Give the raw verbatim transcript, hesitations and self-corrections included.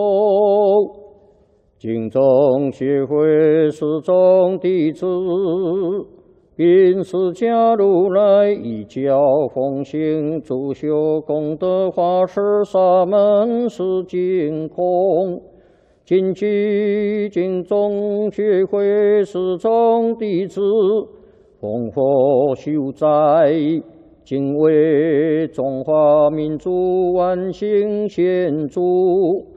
敬宗学会始终弟子，并释迦如来一教奉行，主修功德法师沙门是净空。谨记敬宗学会始终弟子，奉佛修斋，敬为中华民族万幸献祝。